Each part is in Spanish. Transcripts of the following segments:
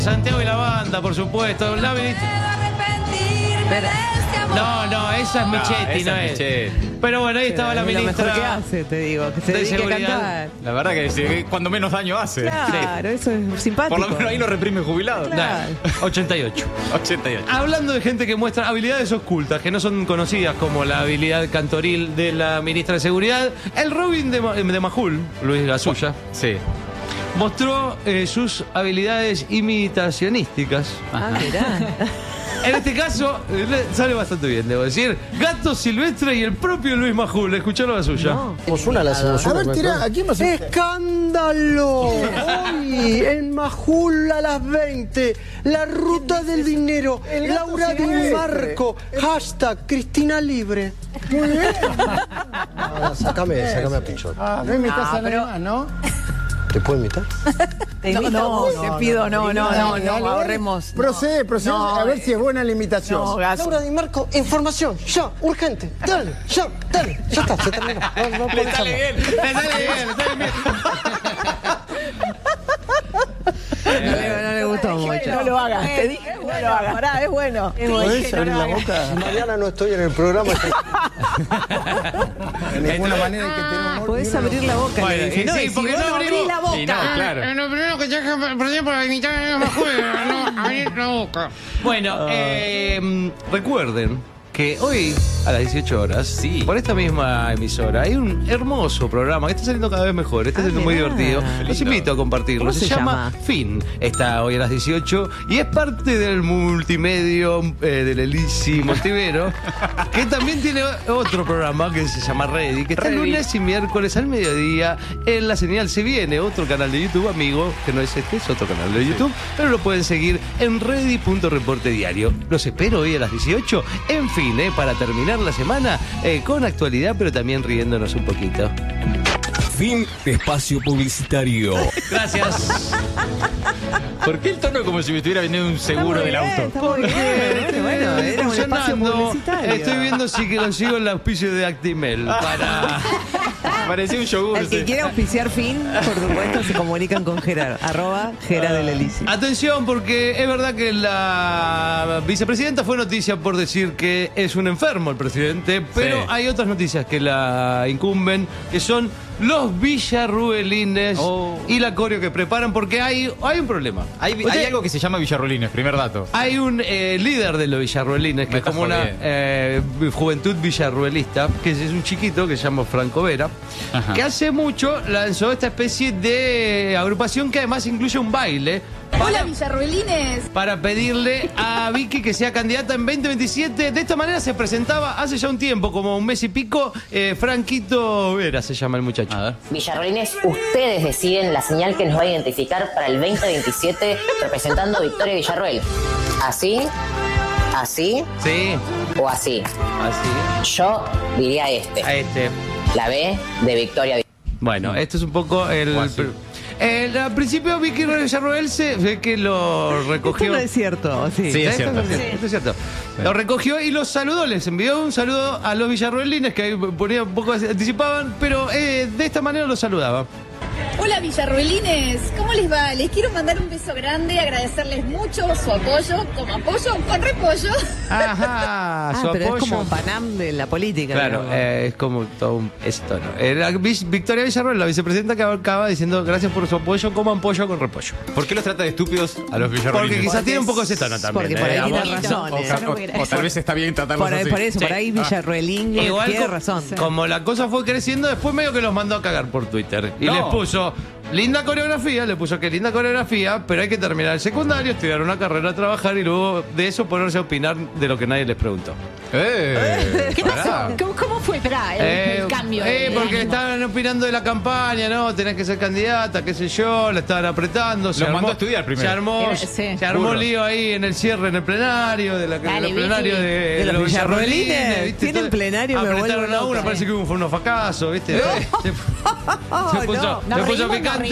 Santiago y la banda, por supuesto. La ministra... No, esa es Michetti, no es. Pero bueno, ahí estaba la ministra. Lo mejor que hace, te digo, que se dedique a cantar. La verdad que cuando menos daño hace. Claro, eso es simpático. Por lo menos ahí lo reprime jubilado. Claro. 88. Hablando de gente que muestra habilidades ocultas, que no son conocidas como la habilidad cantoril de la ministra de Seguridad, el Robin de Majul, Luis Gasulla, sí, mostró sus habilidades imitacionísticas. Mirá. En este caso, sale bastante bien, debo decir. Gato Silvestre y el propio Luis Majul. Escuchalo la suya. A ver, tira, ¿a quién más? ¡Escándalo! Hoy en Majul a las 20. La ruta del dinero. Laura Di Marco. Hashtag Cristina Libre. Muy bien. Sácame a Pichot. No imitas a nadie más, ¿no? ¿Te puedo imitar? No, te pido, no, ahorremos. Procede, No, a ver si es buena la imitación. No, Gaso. Laura Di Marco, información, ya, urgente, dale, ya está, se terminó. Le sale bien. No le gustó mucho. No lo hagas, te dije, no lo hagas. Pará, es bueno. ¿Podés abrir la boca? Mañana no estoy en el programa. De ninguna manera hay que tener humor. Podés abrir la boca. Bueno, le dije. No, sí, y si porque vos no no abrís la boca. Y no, claro. Lo primero que tenés que hacer para imitar a Majul, no abrir la boca. Bueno, recuerden que hoy a las 18 horas, sí, por esta misma emisora, hay un hermoso programa que está saliendo cada vez mejor, está siendo muy divertido. Los invito a compartirlo. ¿Cómo Se llama Fin. Está hoy a las 18 y es parte del multimedio del Elisi Montivero, que también tiene otro programa que se llama Ready, que está lunes y miércoles al mediodía en la señal Se Viene, otro canal de YouTube, amigo, que no es este, es otro canal de YouTube, pero lo pueden seguir en ready.reporte diario. Los espero hoy a las 18 en Fin. Para terminar la semana con actualidad, pero también riéndonos un poquito. Fin de espacio publicitario. Gracias. ¿Por qué el tono como si me estuviera vendiendo un seguro del auto? Está muy bien. Bueno, era un espacio publicitario. Estoy viendo si que consigo el auspicio de Actimel para... Parecía un yogur. El que quiera auspiciar Fin, por supuesto, se comunican con Gerard, @Gera del Elisi. Atención, porque es verdad que la vicepresidenta fue noticia por decir que es un enfermo el presidente, pero hay otras noticias que la incumben, que son los villarruelines y la coreo que preparan, porque hay un problema. Hay algo que se llama villarruelines, primer dato. Hay un líder de los villarruelines, que es como una juventud villarruelista, que es un chiquito que se llama Franco Vera, que hace mucho lanzó esta especie de agrupación que además incluye un baile. Hola, villarruelines. Para pedirle a Vicky que sea candidata en 2027. De esta manera se presentaba hace ya un tiempo, como un mes y pico, Franquito Vera se llama el muchacho. A ver. Villarruelines, ustedes deciden la señal que nos va a identificar para el 2027 representando a Victoria Villarruel. ¿Así? ¿Así? Sí. ¿O así? Así. Yo diría este. A este. La B de Victoria. Bueno, esto es un poco el... al principio Vicky Villarruel se ve que lo recogió. Esto no es cierto, sí. Sí, es cierto. Esto es cierto. Sí. Lo recogió y los saludó, les envió un saludo a los villarruelines que ahí ponía un poco anticipaban, pero de esta manera los saludaba. Hola, villarruelines. ¿Cómo les va? Les quiero mandar un beso grande, agradecerles mucho su apoyo, como apoyo con repollo. Ajá, su pero apoyo. es como Panam de la política. Claro, es como todo ese tono. Victoria Villarruel, la vicepresidenta, que acaba diciendo gracias por su apoyo, coman pollo con repollo. ¿Por qué los trata de estúpidos a los villarruelines? Porque quizás tiene un poco ese tono también. Porque por ahí tiene razón. O tal vez está bien tratarlos así. Por eso, por ahí Villarruelín tiene razón. Como la cosa fue creciendo, después medio que los mandó a cagar por Twitter. Y les puso... Linda coreografía, le puso que linda coreografía, pero hay que terminar el secundario, estudiar una carrera, trabajar y luego de eso ponerse a opinar de lo que nadie les preguntó. ¿Qué pasó? ¿Cómo fue el cambio? Porque estaban opinando de la campaña, ¿no? Tenés que ser candidata, qué sé yo, la estaban apretando. Los mandó a estudiar primero. Se armó lío ahí en el cierre, en el plenario, de los villarruelines. ¿Tienen plenario? Apretaron a uno, parece que fue unos fracasos, ¿viste? Se puso picante.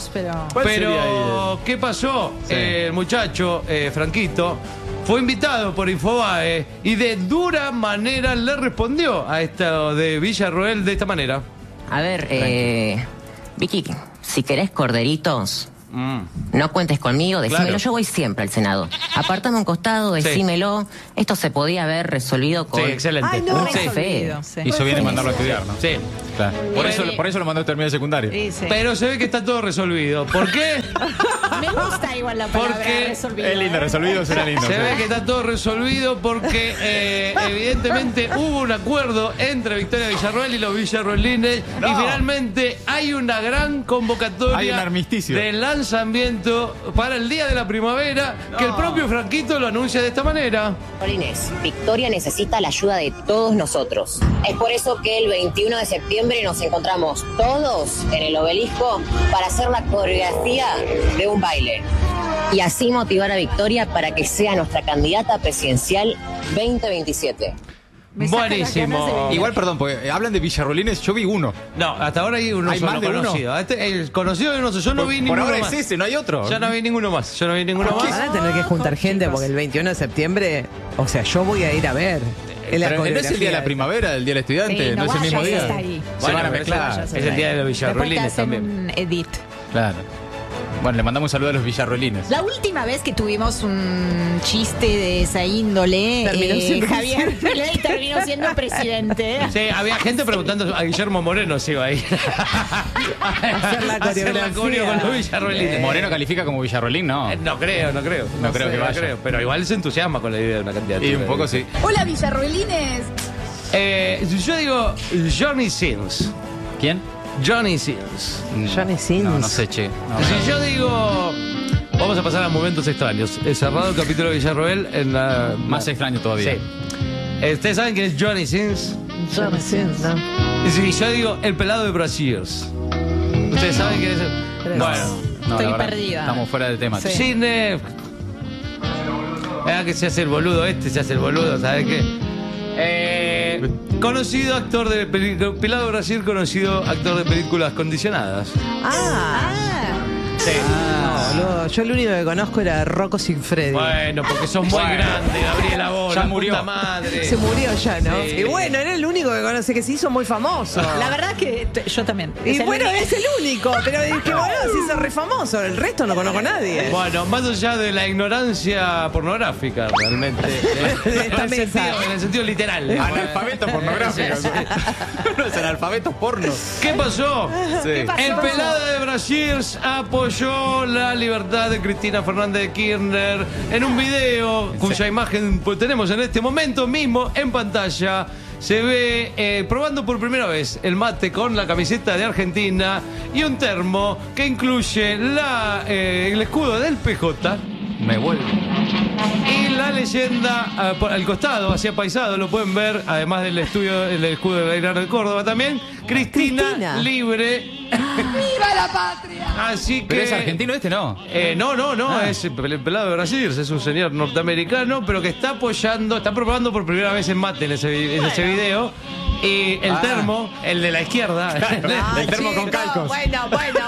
Pero ¿qué pasó? El muchacho, Franquito, fue invitado por Infobae y de dura manera le respondió a esto de Villarruel de esta manera. A ver, Vicky, si querés corderitos, No cuentes conmigo, decímelo, Claro. yo voy siempre al Senado. Apartame un costado, decímelo. Esto se podía haber resolvido con... Sí, excelente. Ay, no, un Sí. café. Hizo bien en mandarlo a estudiar, ¿no? Sí. Claro. Por eso lo mandó a terminar el secundario. Sí, sí. Pero se ve que está todo resolvido. ¿Por qué? Me gusta igual la palabra Porque resolvido. Es lindo, resolvido será lindo. Se sí. ve que está todo resolvido porque evidentemente hubo un acuerdo entre Victoria Villarroel y los villarroelines y finalmente hay una gran convocatoria Hay un armisticio. de lanzamiento para el día de la primavera que el propio Franquito lo anuncia de esta manera. Inés, Victoria necesita la ayuda de todos nosotros. Es por eso que el 21 de septiembre nos encontramos todos en el obelisco para hacer la coreografía de un baile. Y así motivar a Victoria para que sea nuestra candidata presidencial 2027. Me saca las ganas de Buenísimo. vivir. Igual, perdón, porque hablan de villarroelines, yo vi uno. No, hasta ahora hay uno ¿Hay solo más de uno? conocido. El conocido de uno solo. Yo no vi Por ninguno ahora más. es ese, no hay otro. Yo no vi ninguno más. Yo no vi ninguno más. Van a tener que juntar gente porque el 21 de septiembre, o sea, yo voy a ir a ver. Es la Pero no es el día de coreografía. la primavera, el día del estudiante, Sí, no, no es el mismo vayas día. hasta ahí. Se van a pero mezclar. Es el día de los Después te villarroelines hacen también. un edit. Claro. Bueno, le mandamos un saludo a los villarroelines. La última vez que tuvimos un chiste de esa índole, Terminó siendo Javier Milei terminó siendo presidente. Sí, había gente preguntando a Guillermo Moreno si iba a ir Hacer la coreografía. coreo con los villarroelines. ¿Moreno califica como villarroelín? No. No creo. No creo sé, que vaya. creo, pero igual se entusiasma con la idea de una candidatura. Y un poco sí. Hola Villarroelines. Yo digo Johnny Sins. ¿Quién? Johnny Sins. Johnny Sins. No sé, che. No, Si yo digo. Vamos a pasar a momentos extraños. He cerrado el capítulo de Villarroel en la. Más extraño todavía. Sí. Ustedes saben quién es Johnny Sins. Johnny Sins, ¿no? Y si yo digo el pelado de Brasiers. ¿Ustedes saben quién es? Bueno. No, Estoy la verdad, perdida. Estamos fuera del tema. Sí. Cine. Que se hace el boludo se hace el boludo, ¿sabes qué? Conocido actor de películas. Pelado Brasil, conocido actor de películas condicionadas. Sí. Boludo, yo el único que conozco era Rocco Sigfredi. Bueno, porque sos muy grande, Gabriela Bola. Ya murió. Puta madre. Se murió ya, ¿no? Sí. Y bueno, era el único que conoce que se hizo muy famoso. La verdad que yo también. Y Es el bueno, único. es el único, pero es que bueno, se hizo re famoso. El resto no conozco a nadie. Bueno, más allá de la ignorancia pornográfica, realmente. Esta mesa. En el sentido literal. Analfabeto pornográfico. Los analfabetos pornos. ¿Qué pasó? Sí. El pelado de Brasiers apoyó la libertad de Cristina Fernández de Kirchner en un video cuya imagen pues, tenemos en este momento mismo en pantalla. Se ve probando por primera vez el mate con la camiseta de Argentina y un termo que incluye el escudo del PJ. Me vuelvo. Y la leyenda al costado, hacia Paisado, lo pueden ver, además del escudo de Bailar de Córdoba también. Cristina. Libre. ¡Viva la patria! Así que. ¿Pero es argentino este, no? No, es el pelado de Brasil, es un señor norteamericano, pero que está apoyando, está probando por primera vez en mate en ese video. Y el termo, el de la izquierda. El termo con calcos. Bueno.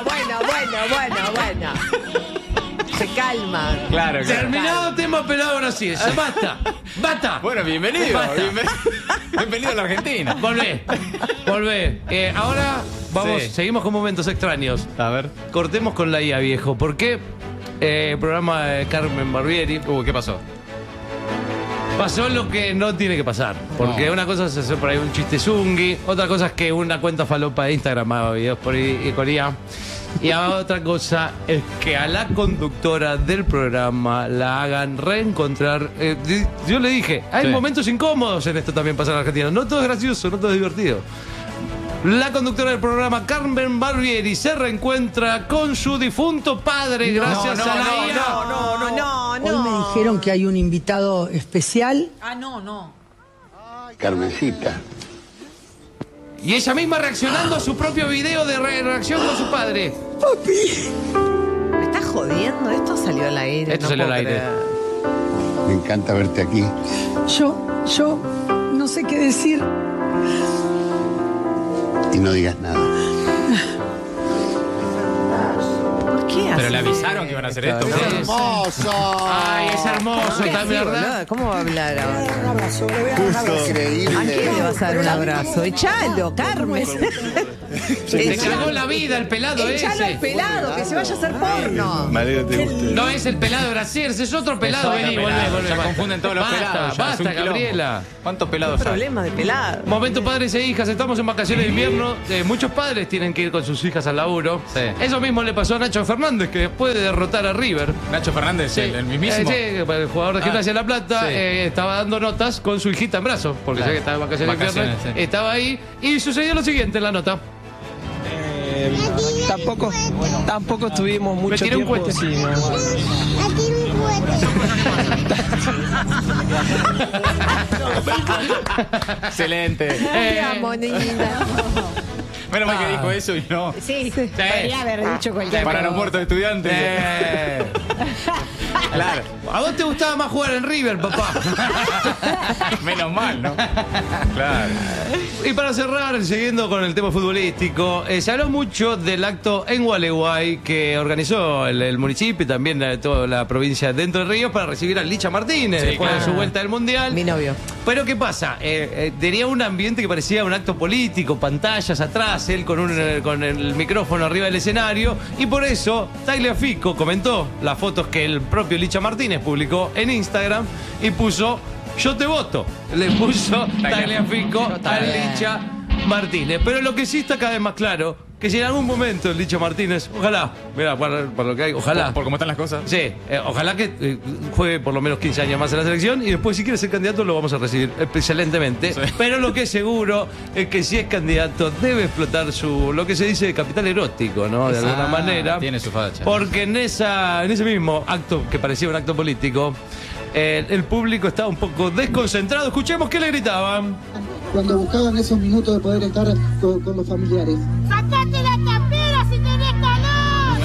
Se calma. Claro, claro. Terminado tema pelado de Brasil. Basta. Bueno, bienvenido. Basta. Bienvenido a la Argentina. Volvé. Ahora vamos, Sí. seguimos con momentos extraños. A ver. Cortemos con la IA, viejo. ¿Por qué? Programa de Carmen Barbieri. ¿Qué pasó? Pasó lo que no tiene que pasar. Porque No. una cosa es hacer por ahí un chiste zungi, otra cosa es que una cuenta falopa de Instagram haga videos por ahí con IA. Y otra cosa es que a la conductora del programa la hagan reencontrar. Yo le dije, hay Sí. momentos incómodos en esto también pasa en Argentina. No todo es gracioso, no todo es divertido. La conductora del programa, Carmen Barbieri, se reencuentra con su difunto padre gracias a la IA. Hoy me dijeron que hay un invitado especial. No. Carmencita. Y ella misma reaccionando a su propio video de reacción con su padre. ¿Me estás jodiendo? Esto salió al aire. Esto salió al puedo aire. creer. Me encanta verte aquí. Yo no sé qué decir. Y no digas nada. ¿Por qué Pero haces le avisaron que iban a hacer esto. Sí. ¡Hermoso! Ay, es hermoso ¿Qué también, haces, ¿verdad? boludo? ¿Cómo va a hablar ahora? Un abrazo, le voy a dar un abrazo. ¿A quién le Increíble. vas a dar un abrazo? Echalo, Carmen. Te cagó la vida el pelado ese. Echalo al pelado, que se vaya a hacer porno. No es el pelado Graciers, es otro pelado. Vení, volvé. Ya confunden todos los pelados. ya es un Basta, quilombo. Gabriela. ¿Cuántos pelados hay? Problema de pelado. Momento padres e hijas, estamos en vacaciones de invierno. Muchos padres tienen que ir con sus hijas al laburo. Sí. Eso mismo le pasó a Nacho Fernández, que después de derrotar a River. Nacho Fernández, el mismísimo. Sí, el jugador de Gimnasia de La Plata, sí. Estaba dando notas con su hijita en brazos, porque Claro. ya que estaba en vacaciones de invierno. Vacaciones, sí. Estaba ahí y sucedió lo siguiente en la nota. Tampoco estuvimos mucho tiré un tiempo. cohete. Sí, no. Excelente. Te amo, niña. Menos mal que dijo eso y no. Sí, podría haber dicho cualquier Para cosa. los muertos estudiantes. Claro. ¿A vos te gustaba más jugar en River, papá? Menos mal, ¿no? Claro. Y para cerrar, siguiendo con el tema futbolístico, se habló mucho del acto en Gualeguay que organizó el municipio y también toda la provincia de Entre Ríos para recibir a Licha Martínez Sí, después claro. de su vuelta del Mundial. Mi novio. Pero ¿qué pasa? Tenía un ambiente que parecía un acto político, pantallas atrás, él con el micrófono arriba del escenario, y por eso Tagliafico comentó las fotos que el propio Licha Martínez publicó en Instagram y puso "yo te voto". Le puso Tagliafico a Licha Martínez. Pero lo que sí está cada vez más claro, que si en algún momento el Licha Martínez, ojalá, mira, para lo que hay, ojalá. Por cómo están las cosas. Sí, ojalá que juegue por lo menos 15 años más en la selección y después si quiere ser candidato lo vamos a recibir excelentemente. Sí. Pero lo que es seguro es que si es candidato debe explotar lo que se dice de capital erótico, ¿no? De alguna manera. Tiene su facha. Porque en ese mismo acto que parecía un acto político, el público estaba un poco desconcentrado. Escuchemos qué le gritaban. Cuando buscaban esos minutos de poder estar con los familiares. ¡Sacate la campera si tenés calor!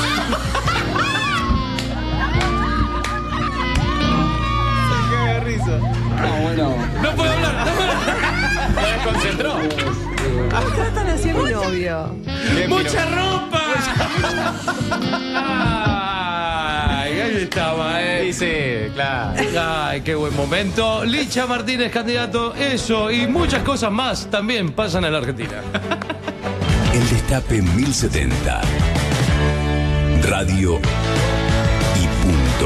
¡Qué risa! Bueno. No puedo hablar, Se desconcentró. ¿Qué tratan así a mi novio? ¡Mucha ropa! Ay, ahí estaba, Dice, claro. Ay, qué buen momento. Licha Martínez, candidato. Eso y muchas cosas más también pasan en la Argentina. El Destape 1070. Radio y punto.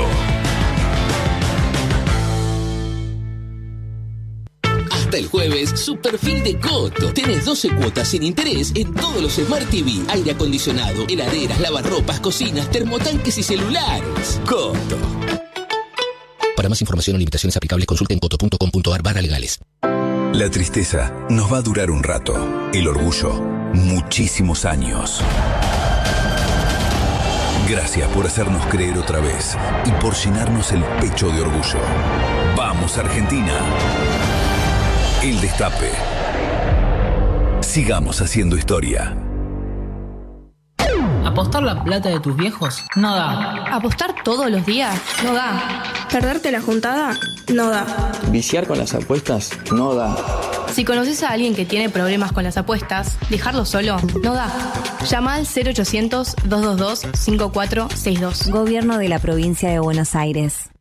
Hasta el jueves, su perfil de Coto. Tenés 12 cuotas sin interés en todos los Smart TV, aire acondicionado, heladeras, lavarropas, cocinas, termotanques y celulares. Coto. Para más información o limitaciones aplicables, consulte en coto.com.ar/legales. La tristeza nos va a durar un rato. El orgullo, muchísimos años. Gracias por hacernos creer otra vez y por llenarnos el pecho de orgullo. ¡Vamos, Argentina! El Destape. Sigamos haciendo historia. ¿Apostar la plata de tus viejos? No da. ¿Apostar todos los días? No da. ¿Perderte la juntada? No da. ¿Viciar con las apuestas? No da. Si conoces a alguien que tiene problemas con las apuestas, dejarlo solo no da. Llama al 0800-222-5462. Gobierno de la Provincia de Buenos Aires.